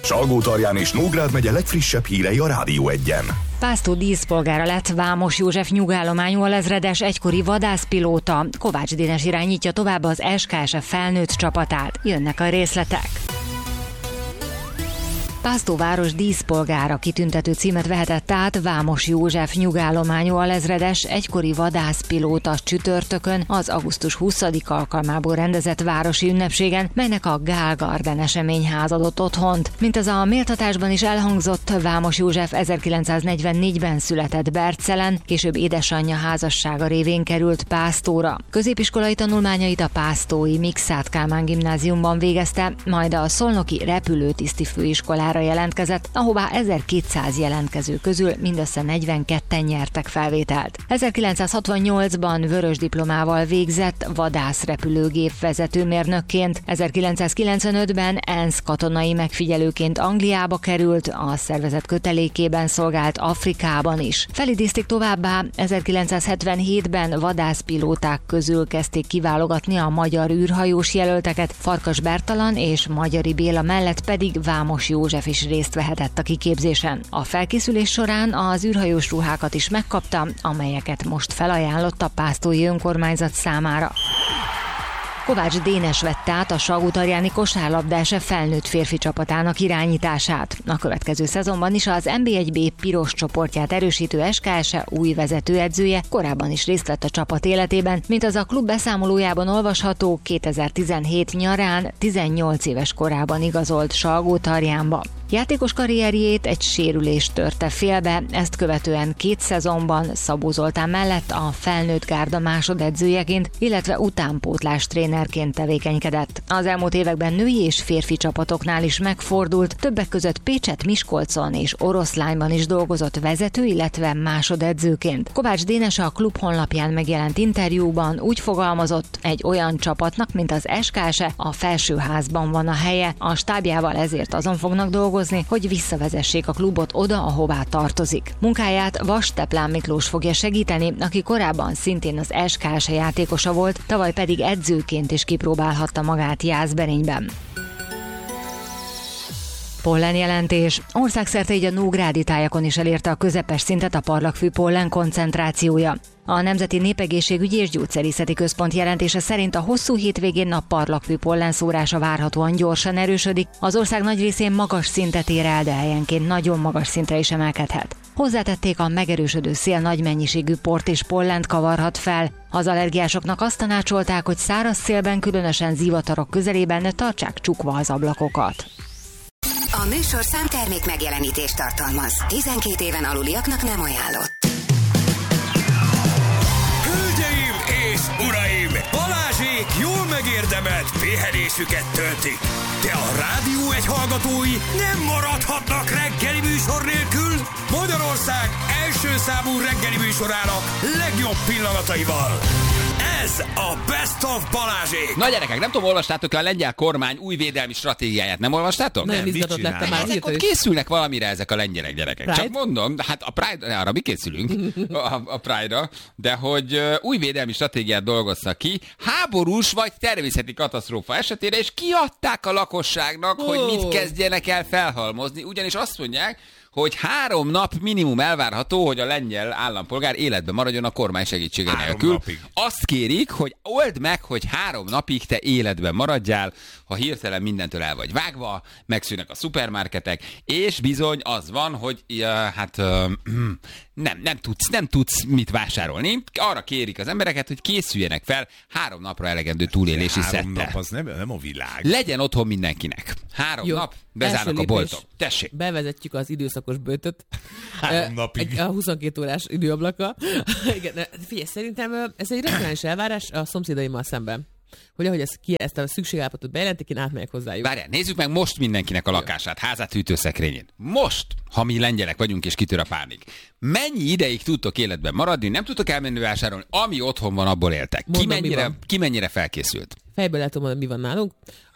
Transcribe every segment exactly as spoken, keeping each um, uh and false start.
Salgótarján és Nógrád megye legfrissebb hírei a Rádió Egyen. Pásztó díszpolgára lett Vámos József nyugállományú alezredes egykori vadászpilóta. Kovács Dénes irányítja tovább az es ká es ef felnőtt csapatát. Jönnek a részletek. Pásztó város díszpolgára kitüntető címet vehetett át Vámos József nyugállományú alezredes egykori vadászpilóta csütörtökön az augusztus huszadika alkalmából rendezett városi ünnepségen, melynek a Gál Garden eseményház adott otthont. Mint az a méltatásban is elhangzott, Vámos József ezerkilencszáznegyvennégyben született Bercelen, később édesanyja házassága révén került Pásztóra. Középiskolai tanulmányait a pásztói Mikszáth Kálmán gimnáziumban végezte, majd a szolnoki repülőtiszti főiskolára jelentkezett, ahová ezerkétszáz jelentkező közül mindössze negyvenketten nyertek felvételt. ezerkilencszázhatvannyolcban vörös diplomával végzett vadászrepülőgép vezetőmérnökként, ezerkilencszázkilencvenötben ENSZ katonai megfigyelőként Angliába került, a szervezet kötelékében szolgált Afrikában is. Felidézték továbbá, ezerkilencszázhetvenhétben vadászpilóták közül kezdték kiválogatni a magyar űrhajós jelölteket, Farkas Bertalan és Magyari Béla mellett pedig Vámos József is részt vehetett a kiképzésen. A felkészülés során az űrhajós ruhákat is megkapta, amelyeket most felajánlott a pásztói önkormányzat számára. Kovács Dénes vette át a Salgótarjáni kosárlabdás felnőtt férfi csapatának irányítását. A következő szezonban is az en bé egy bé piros csoportját erősítő es ká es új vezetőedzője korábban is részt vett a csapat életében, mint az a klub beszámolójában olvasható, kétezer-tizenhét nyarán tizennyolc éves korában igazolt Salgótarjánba. Játékos karrierjét egy sérülés törte félbe, ezt követően két szezonban Szabó Zoltán mellett a felnőtt gárda másodedzőjeként, illetve utánpótlás trénerként tevékenykedett. Az elmúlt években női és férfi csapatoknál is megfordult, többek között Pécset, Miskolcon és Oroszlányban is dolgozott vezető, illetve másodedzőként. Kovács Dénes a klub honlapján megjelent interjúban úgy fogalmazott, egy olyan csapatnak, mint az es ká es a felsőházban van a helye, a stábjával ezért azon fognak dolgozni, hogy visszavezessék a klubot oda, ahová tartozik. Munkáját Vas Teplán Miklós fogja segíteni, aki korábban szintén az es ká es játékosa volt, tavaly pedig edzőként is kipróbálhatta magát Jászberényben. Pollenjelentés. Országszerte így a nógrádi tájakon is elérte a közepes szintet a parlagfű pollen koncentrációja. A Nemzeti Népegészségügyi és Gyógyszerészeti Központ jelentése szerint a hosszú hétvégén a parlagfű pollenszórása várhatóan gyorsan erősödik, az ország nagy részén magas szintet ér el, de helyenként nagyon magas szintre is emelkedhet. Hozzátették, a megerősödő szél nagy mennyiségű port és pollent kavarhat fel. Az allergiásoknak azt tanácsolták, hogy száraz szélben, különösen zivatarok közelében tartsák csukva az ablakokat. A műsorszám termék megjelenítést tartalmaz. tizenkét éven aluliaknak nem ajánlott. Hölgyeim és uraim! Balázsék jól megérdemelt pihenésüket töltik. De a Rádió egy hallgatói nem maradhatnak reggeli műsor nélkül. Magyarország első számú reggeli műsorának legjobb pillanataival. Ez a Best of Balázsék! Na gyerekek, nem tudom, olvastátok a lengyel kormány új védelmi stratégiáját, nem olvastátok? Nem, izgatott lettem már. Ezek ott készülnek valamire ezek a lengyelek gyerekek. Pride? Csak mondom, hát a Pride, arra mi készülünk, a, a Pride-ra, de hogy uh, új védelmi stratégiát dolgoztak ki, háborús vagy természeti katasztrófa esetére, és kiadták a lakosságnak, oh. hogy mit kezdjenek el felhalmozni, ugyanis azt mondják, hogy három nap minimum elvárható, hogy a lengyel állampolgár életben maradjon a kormány segítsége nélkül. Napig. Azt kérik, hogy old meg, hogy három napig te életben maradjál, ha hirtelen mindentől el vagy vágva, megszűnnek a szupermarketek, és bizony az van, hogy uh, hát uh, nem, nem, tudsz, nem tudsz mit vásárolni. Arra kérik az embereket, hogy készüljenek fel három napra elegendő túlélési szettel. Három nap az nem, nem a világ. Legyen otthon mindenkinek. Három Jó. nap, bezárnak a boltok. Tessék. Bevezetjük az időszakos bőtöt. Három napig. Egy, a huszonkét órás időablaka. Igen, figyelj, szerintem ez egy regionális elvárás a szomszédaimmal szemben. Hogy ahogy ezt, ki, ezt a szükségállapotot bejelentik, én átmegyek hozzájuk. Várjál, nézzük meg most mindenkinek a lakását, házát, hűtőszekrényén. Most, ha mi lengyelek vagyunk és kitör a pánik. Mennyi ideig tudtok életben maradni, nem tudtok elmenni vásárolni, ami otthon van, abból éltek. Ki Mondom, mennyire, ki mennyire felkészült? Fejből lehet mondani, mi van nálunk.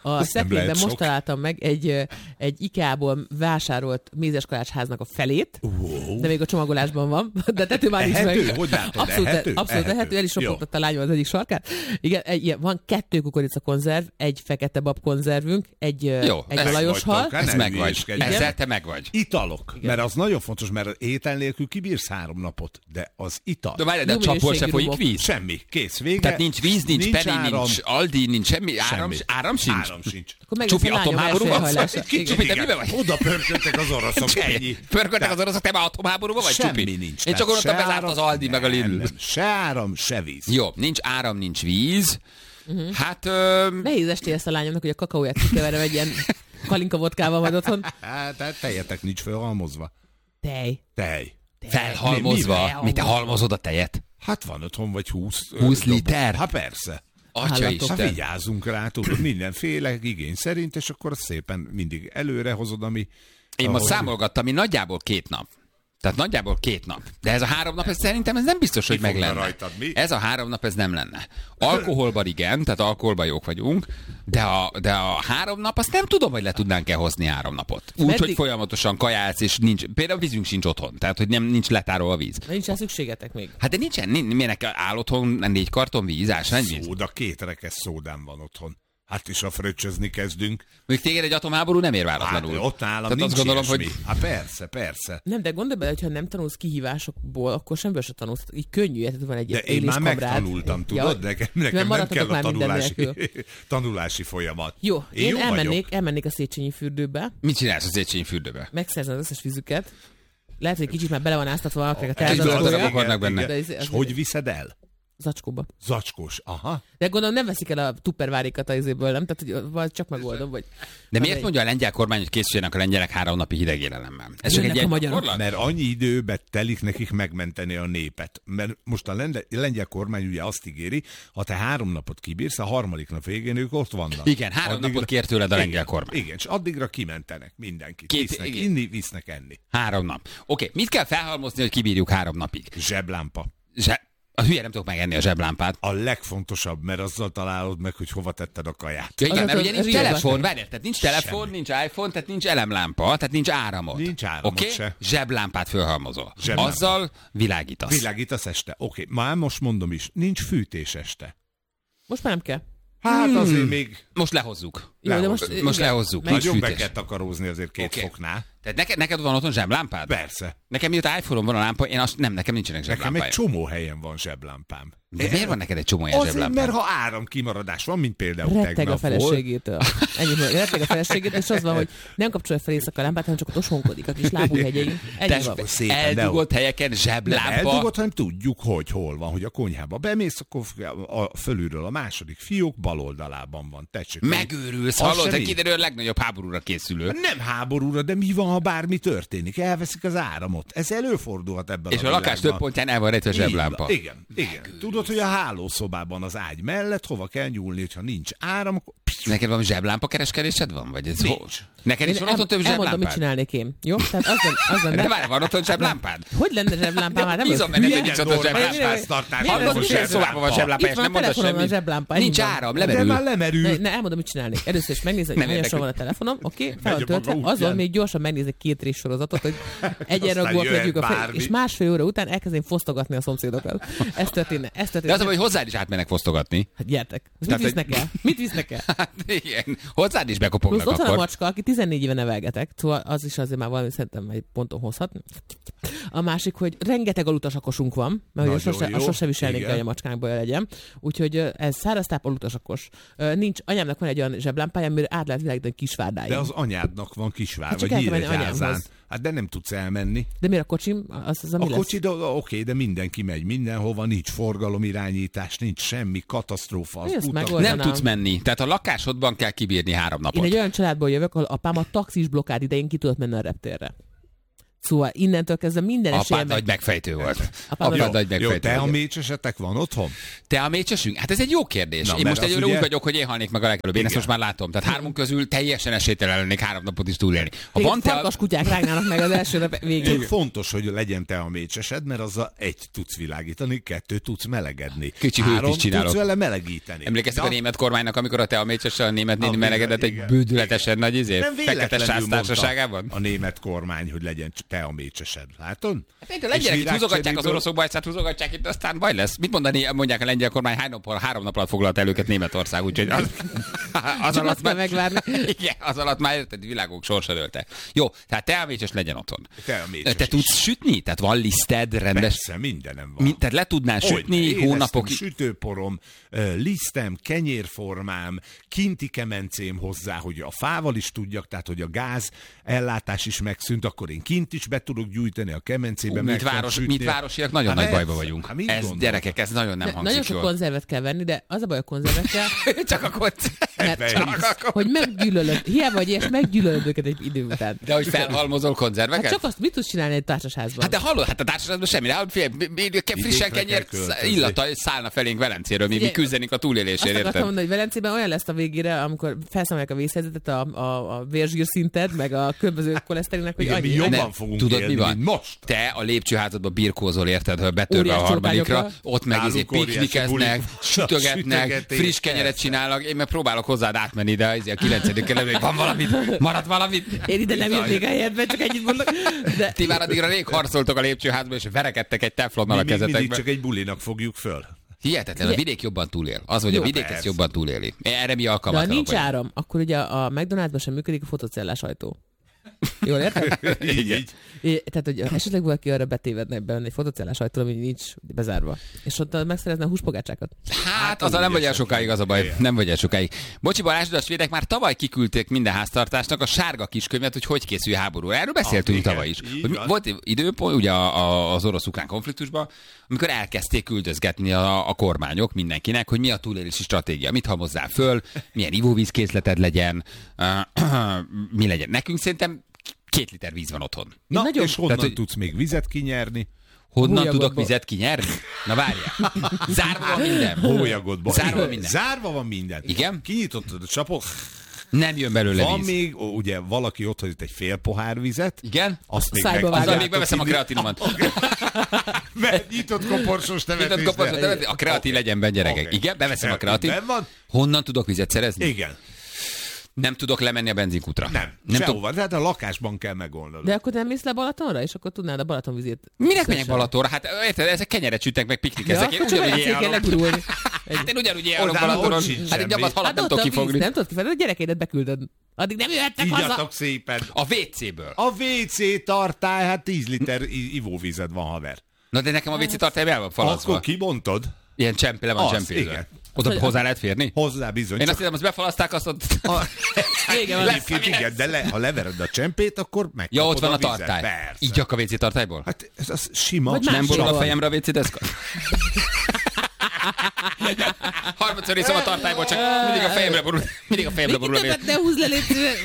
A szekrényben most találtam meg egy, egy IKEA-ból vásárolt mézeskalácsháznak a felét, wow. de még a csomagolásban van, de tető már nincs meg. Hogy látod? Abszolút ehető? Abszolút ehető, ehető. El is ropogtatta a lányom az egyik sarkát. Igen, egy, ilyen, van kettő kukoricakonzerv, egy fekete bab konzervünk, egy, jó, egy olajos hal. Ez meg vagy. Ezzel te meg vagy. Italok, igen. Mert az nagyon fontos, mert étel nélkül kibírsz három napot, de az ital. De várj, de a csapból se folyik víz? Semmi, kész, vége. Tehát nincs víz, nincs, nincs Penny, áram, nincs Aldi, nincs semmi, áram, semmi. áram sincs? Áram sincs. Csupi atomháborúban? Csupi, te miben vagy? Oda pörköltek az oroszok, ennyi. Pörköltek az oroszok, te már atomháborúban vagy, Csupi? Semmi nincs. Én csak gondoltam, bezárt az Aldi meg a Lidl. Se áram, se víz. Jó, nincs áram, nincs víz. Uh-huh. Hát... Ö... Nehéz esté ezt a lányomnak, hogy a kakaóját kikeverem egy ilyen kalinka vodkával majd otthon. Hát tejetek nincs felhalmozva. Tej. Tej. Felhalmozva? Mi, mi te halmozod a tejet? Hát van otthon vagy húsz. húsz liter? Hát persze. Atya Isten. Hát vigyázzunk rá, tudod, mindenféle igény szerint, és akkor szépen mindig előre hozod, ami... Én most számolgattam, én nagyjából két nap. Tehát nagyjából két nap. De ez a három nap, ez szerintem ez nem biztos, hogy meg lenne. Rajtad, mi? Ez a három nap, ez nem lenne. Alkoholban igen, tehát alkoholban jók vagyunk, de a, de a három nap, azt nem tudom, hogy le tudnánk-e hozni három napot. Úgy, Meddig... hogy folyamatosan kajálsz, és nincs, például vízünk sincs otthon, tehát hogy nem, nincs letárolva a víz. De nincs rá szükségetek még. Hát de nincsen, miért áll otthon négy karton víz, ásvány víz? Szóda, két rekesz szódám van otthon. Hát is a fröccsözni kezdünk. Még téged egy atomháború nem ér váratlanul. Hát, ott nálam Tehát nincs azt gondolom, ilyesmi. hogy... Hát persze, persze. Nem, de gondolj bele, hogyha nem tanulsz kihívásokból, akkor semből se tanulsz. Így könnyű, érted, van egy de én már megtanultam, tudod? Ja, nekem, nekem nem kell a tanulási, tanulási folyamat. Jó, én, én jó elmennék, elmennék a Széchenyi fürdőbe. Mit csinálsz a Széchenyi fürdőbe? Megszerzem az összes vízüket. Lehet, hogy kicsit már bele van áztatva valakinek a teldolgozója. És hogy viszed el? Zacskóba. Zacskós, aha. De gondolom nem veszik el a tuppervárikat az izéből, nem? Tehát, hogy csak megoldom, vagy... De miért mondja a lengyel kormány, hogy készüljenek a lengyelek három napi hidegélelemmel? Ez csak egy ilyen gyakorlat? Mert annyi időbe telik nekik megmenteni a népet. Mert most a lengyel, lengyel kormány ugye azt ígéri, ha te három napot kibírsz, a harmadik nap végén ők ott vannak. Igen, három addigra... napot kért tőled a lengyel igen, kormány. Igen, és addigra kimentenek mindenkit. Két, visznek igen. inni, visznek enni. Három nap. Oké, mit kell felhalmozni, hogy kibírjuk három napig? Zseblámpa. Zseb... A hülye nem tudok megenni a zseblámpát. A legfontosabb, mert azzal találod meg, hogy hova tetted a kaját. Ja, igen, mert ugye nincs telefon, várjál, tehát nincs telefon, Semmi. nincs iPhone, tehát nincs elemlámpa, tehát nincs áramod. Nincs áramod okay? se. Zseblámpát fölhalmozol. Zseblámpa. Azzal világítasz. Világítasz este. Oké, okay. Már most mondom is, nincs fűtés este. Most már nem kell. Hát hmm. azért még... Most lehozzuk. Jó, de most, most lehozzuk. Nagyon be kell takarózni azért két okay. foknál. Tehát neked, neked van otthon zseblámpád? Persze. Nekem mióta iPhone-on van a lámpa, én azt nem, nekem nincsenek zseblámpáim. Nekem egy csomó helyen van zseblámpám. De miért van neked egy csomó ilyen azért, zseblámpád? mert ha áramkimaradás van, mint például retteg tegnap a feleségétől. Ennyi, retteg a feleségétől, és az van, hogy nem kapcsolja fel éjszaka a lámpát, hanem csak ott osonkodik a kis lábújhegyein. Ennyi van. Eldugott helyeken zseblámpa. Nem eldugott, hanem tudjuk, hogy hol van, hogy a konyhába bemész, akkor a fölülről a második fiók bal oldalában van. Tessék, megőrülsz, hallod? Te kiderül a legnagyobb háborúra készülő. Nem háborúra, de mi van, ha bármi történik? Elveszik az áramot. Ez előfordulhat ebben és a, a lakás több pontján el van rejtve a zseblámpa. Igen, igen. Tudod, hogy a hálószobában az ágy mellett hova kell nyúlni, hogyha nincs áram, akkor... Neked valami zseblámpa kereskedésed van? Vagy ez nincs. Neked is van otthon több zseblámpád? Elmondom, mit csinálnék én. Jó? Tehát az van, az van, de várj, van otthon zseblámpád? Hogy lenne zseblámpám? Hát nem bízom benne, hogy nincs otthon zseblámpád. Hallod, hogy egy szobában van zseblámpa, és nem mondasz semmit. Nincs áram, lemerül. De már lemerül. Ne, elmondom, mit csinálnék. Először is megnézem, hogy milyen sor van a telefonom, oké, fel van töltve, azon még gyorsan megnézek két rész sorozatot, hogy egyenragúak legyünk a fel, és másfél óra után elkezdém fosztogatni a szomszédokat. Ez történne, ez történne. De az, hogy hozzád is átmennek fosztogatni. Hát gyertek. Mit visznek el? Mit visznek el? Hát igen, hozzád is bekopognak akkor. Ott van a macska, aki tizennégy éve nevelgetek, szóval az is azért már valami szerintem egy ponton hozhat. A másik, hogy rengeteg alutasakosunk van, mert hogy a sose, a sose viselnék, hogy a macskánkból legyen. Úgyhogy ez száraztáp alutasakos. Nincs, anyámnak van egy olyan zseblámpája, amire át lehet világítani Kisvárdáig. De az anyádnak van Kisvár, hát vagy Nyíregyházán. Hát de nem tudsz elmenni. De miért a kocsim? Az, az, a kocsi, de, oké, de mindenki megy mindenhova, nincs forgalomirányítás, nincs semmi, katasztrófa. Az nem tudsz menni, tehát a lakásodban kell kibírni három napot. Én egy olyan családból jövök, ahol apám a taxis blokkád idején ki tudott menni a reptérre. Szóval innentől kezdve minden esélye... Apád nagy megfejtő volt. Apád Apád nagy megfejtő. Jó, te a mécsesetek van otthon? Te a mécsesünk? Hát ez egy jó kérdés. Na, én most egyről ugye... úgy vagyok, hogy én halnék meg a legelőbb. Én ezt most már látom. Tehát hármunk közül teljesen esélytelen lennék három napot is túlélni. Ha Még van te farkas kutyák rágnának meg az első nap végén. Fontos, hogy legyen te a mécsesed, mert azzal egy tudsz világítani, kettő tudsz melegedni. Kicsi hőt Három is csinálok. tudsz vele melegíteni. Emlékeztek a német kormánynak, amikor a te a mécsessel a német néni A melegedett egy igen, bődületesen nagy izé? Nem Fekete véletlenül sász mondta társaságában? a német kormány, hogy legyen te a mécsesed. Látod? Hát a lengyelek itt húzogatják az oroszok bajszát, húzogatják itt, aztán baj lesz. Mit mondani, mondják a lengyel kormány, hány nap, három nap alatt foglalt el őket Németország, úgyhogy az, az alatt kell megvárni. Igen, az alatt már érted, világok sorsa dőlte. Jó, tehát te a mécses legyen otthon. Te a mécses Te tudsz sütni? Tehát van liszted, rendes? Persze, mindenem van. Mi, tehát le tudnál sütni hónapokig? Sütőporom, lisztem, kenyérformám, kinti kemencém hozzá, hogy a fával is tudjak, tehát hogy a gáz ellátás is megszűnt, akkor én kint is be tudok gyújtani a kemencébe. Mit, város, mit városiak nagyon hát nagy bajba vagyunk. Hát ez, gondol? gyerekek, ez nagyon nem De hangzik nagyon sok jól. konzervet kell venni, de az a baj a konzervekkel, Csak a konzerv. mert Csak a hogy meggyűlölöd, hiába vagy ilyes, meggyűlölöd őket egy idő után. De hogy felhalmozol konzerveket? Hát csak azt mit tudsz csinálni egy társasházban? Hát de hallod, hát a társaságban semmi, de hát fél, frissen kenyér illata szállna felénk Velencéről, mi, mi küzdenénk a túlélésért, Azt akartam érted? mondani, hogy Velencében olyan lesz a végére, amikor felszámolják a vészhelyzetet, a, a, a vérzsír szinted, meg a különböző koleszterinnek, hogy Igen, mi annyi. jobban Nem, fogunk tudod, élni, mi van? mint most. Te a lépcsőházadban birkózol, érted, hogy betörve a Óriás harmadikra, csorkányokkal. ott meg izé Náluk óriási piknikeznek, bulik. sütögetnek, Sütögetés, friss kenyeret persze. csinálnak, én meg próbálok hozzád átmenni, de izé a kilencedik kerületben, van valamit, marad valamit. Én ide nem jönnék a helyedben, csak ennyit mondok. De Ti már addigra rég harcoltok a lépcsőházban, és verekedtek egy teflonnal a Mi még mindig kezetekbe. csak egy bulinak fogjuk föl. Hihetetlen, a vidék jobban túlél. Az, hogy Jó, a vidék persze. ezt jobban túléli. Erre mi de ha alkalmatlanok nincs vagyunk. áram, akkor ugye a McDonald'sban sem működik a fotocellás ajtó. Jól érted? így, így. É, tehát, hogy esetleg valaki arra betévedne benne egy fotocellás ajtó, ami nincs bezárva. És ott megszerezne a húspogácsákat. Hát, azzal nem vagy el sokáig, az a baj. Igen. Nem vagy el sokáig. Bocsi Balázs, de a svédek már tavaly kiküldték minden háztartásnak a sárga kiskönyvet, hogy hogy készül háború. Erről beszéltünk Ah, igen, tavaly is. így Hogy van. volt időpont, ugye a, a, az orosz-ukrán konfliktusban, amikor elkezdték küldözgetni a, a kormányok mindenkinek, hogy mi a túlélési stratégia, mit hamozzál föl, milyen ivóvízkészleted legyen, mi legyen. Nekünk szerintem két liter víz van otthon. Na, nagyon- és honnan Tehát, hogy- tudsz még vizet kinyerni? Honnan Hólyagodból. tudok vizet kinyerni? Na várjál. Zárva van minden. Hólyagodban. Zárva Igen, minden. Zárva van minden. Igen? Kinyitottad a csapot, Nem jön belőle van víz. még, ó, ugye valaki ott hagyott egy fél pohár vizet. Igen? Azt még Szájba meg vágják. Azzal még beveszem a kreatinomat. Mert nyitott koporsos Nyitott temetésre. koporsot temetni, a kreatin legyen benne, gyerekek. Oké. Igen, beveszem a kreatin. Ben van? Honnan tudok vizet szerezni? Igen. Nem tudok lemenni a benzinkútra. Nem. nem tudok. Sehova. Tehát a lakásban kell megoldani. De akkor nem mész le Balatonra, és akkor tudnád a Balatonvizét. Minek menjek Balatonra? Hát érted, ezek kenyeret sütnek, meg piknikeznek. Ja, Én akkor csak ugyanúgy olyan élok. kell legurulni. Hát én ugyanúgy élok Oda- Balatonon. ott sincs Hát egy semmi. nyamat halat Hát nem ott tudok a víz, kifogni. nem tudod kifogni, a gyerekeidet beküldöd. Addig nem jöhettek haza. Igyatok szépen. A vé céből. A vé cé tartály, hát tíz liter i- ivóvízed van, haver. Na de nekem a vé cé tartály el van falazva. Akkor kibontod? Ilyen csempé, le van Az, csempézve. igen. Oda hozzá lehet férni? Hozzá bizony. Én Csak azt hiszem, azt befalaszták, azt ott... a... Vége van. Egyébként igen, de le, ha levered a csempét, akkor megkapod Ja, ott van a vizet. tartály. Persze. Így a vé cé tartályból? Hát ez az sima. Vagy Nem másik borul a van. fejemre a vé cé deszka? Harmadszor iszom a tartályból, csak mindig a fejemre borul, mindig a fejemre borul a vé cé. Többet ne húzz le, légy szíves.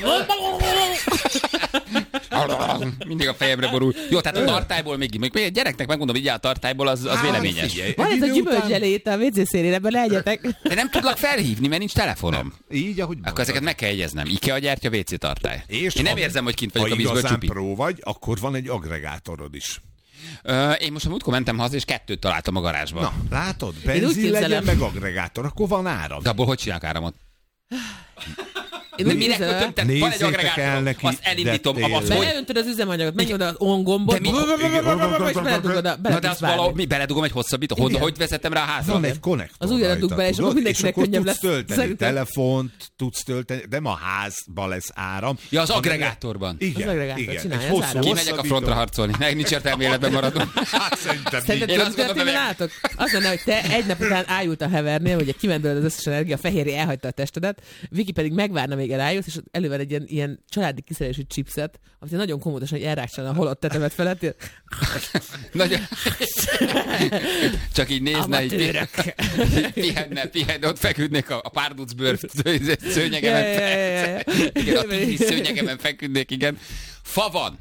Mindig a fejemre borul. Jó, tehát a tartályból még, még egy gyereknek megmondom, hogy így a tartályból, az, az véleményes. Figyelj, Van egy ez a idő után- gyümölcselét a vé cé szélén, ebben legyetek. De nem tudlak felhívni, mert nincs telefonom. Így, ahogy Akkor ezeket meg kell jegyeznem. IKEA gyártya, vé cé tartály. És Én nem ha- érzem, hogy kint Ha vagyok a vízből igazán csupi. pró vagy, akkor van egy agregátorod is. Ö, én most a múltkor mentem haza, és kettőt találtam a garázsban. Na, látod? úgy Benzin képzelem. legyen, meg agregátor, akkor van áram. De abból hogy csinálják áramot? Én De úgy minek képzelem, kötöm? Tehát van egy Nézzétek el agregátorom, neki, azt elindítom, de azt tényleg. hogy... Beleöntöd az üzemanyagot, menj oda az on gombot, De mi- és beledugod a Na de azt valahol, mi beledugom egy hosszabbító? Hogy, Igen. hogy vezetem rá a házra? Van egy konnektor Az ujjadat dug rajta, bele, és tudod? akkor mindenkinek és akkor könnyebb tudsz lesz. tölteni Szerintem. telefont, tudsz tölteni, de ma házba lesz áram. Ja, az hanem- agregátorban. Igen, Az agregátor igen. csinálja Egy az hosszú áram. Kimegyek a hosszabbító. frontra harcolni. Meg nincs értelme életben maradom. Hát szerintem Szerinted így. Én tudod, azt gondolom, történni nem- nálatok? Az lenne, hogy te egy nap után ájult a hevernél, ugye kiment belőled az összes energia, a fehérje elhagyta a testedet, Viki pedig megvárna, még elájult, és elővel egy ilyen, ilyen családi kiszerelésű chipset, amit nagyon komótosan, hogy elrákcsalna a halott tetemet felett. Nagyon... Csak így nézne, így Amatőrök. pihenne, pihenne, ott feküdnék a, a párduc bőr szőnyegemen. Ja, ja, ja, ja. Igen, a pici szőnyegemen feküdnék, igen. Fa van.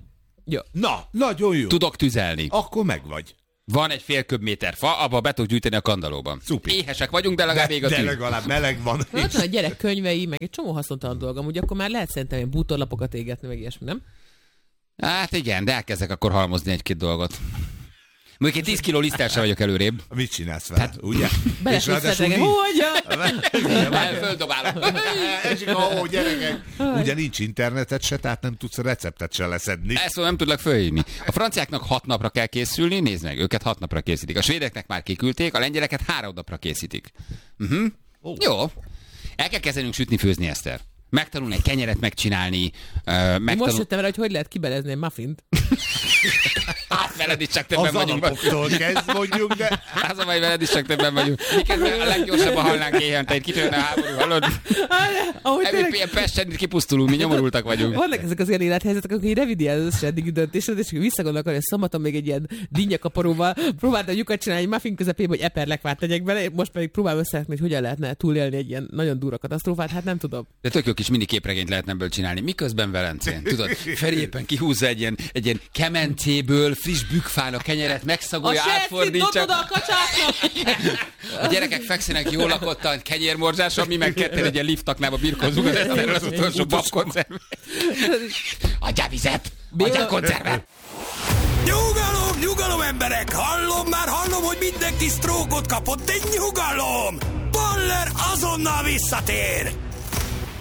Jó. Na, nagyon jó. Tudok tüzelni. Akkor megvagy. Van egy fél köbméter fa, abba be tudok gyűjteni a kandallóban. Szupi. Éhesek vagyunk, de legalább ég a De tűz. legalább meleg van. Na, ott van a gyerek könyvei, meg egy csomó haszontalan dolgom, ugye akkor már lehet szerintem ilyen bútorlapokat égetni, meg ilyesmi, nem? Hát igen, de elkezdek akkor halmozni egy-két dolgot. Mondjuk én tíz kiló liszttel sem vagyok előrébb. Mit csinálsz vele, hát, ugye? Belefőzhetek, hogyan? Földobálom. És ó, gyerekek. Ugye nincs internetet se, tehát nem tudsz receptet se leszedni. Ezt nem tudlak fölhívni. A franciáknak hat napra kell készülni, nézd meg, őket hat napra készítik. A svédeknek már kiküldték, a lengyeleket három napra készítik. Uh-huh. Oh. Jó. El kell kezdenünk sütni, főzni, Eszter. Megtanulni egy kenyeret megcsinálni. Uh, megtanul... Most jöttem rá, hogy hogy lehet kibelezni egy muffint. Hát veled is csak többen vagyunk. Az alapoktól kezd mondjuk, de... Az a baj, veled is csak többen vagyunk. Miközben a leggyorsabban halnánk éhen, te itt kitörne a háború, hallod? Ebből ilyen Pesten kipusztulunk, mi nyomorultak vagyunk. Vannak ezek az ilyen élethelyzetek, akkor így revidiál az összes eddigi döntésed, és visszagondolok arra, hogy szombaton még egy ilyen dinnyakaparóval próbáltam lyukat csinálni egy muffin közepébe, hogy eperlekvárt tegyek bele, most pedig próbálom összerakni, hogy hogyan lehetne túlélni egy ilyen nagyon durva katasztrófát, hát nem tudom. De tök jó kis mini képregényt lehetne ebből csinálni. Miközben Velencén, tudod, Feri éppen kihúzza egy ilyen, egy ilyen kemencéből friss bükkfán a kenyeret, megszagolja, átfordítsa. A kacsáknak! A gyerekek fekszenek jól lakottan kenyérmorzsással, mi meg ketten egy ilyen liftaknába birkozunk, az, az utolsó babkonzervet. Adjál vizet! Adjál konzervet! Nyugalom, nyugalom emberek! Hallom már, hallom, hogy mindenki sztrókot kapott, de nyugalom! Baller azonnal visszatér!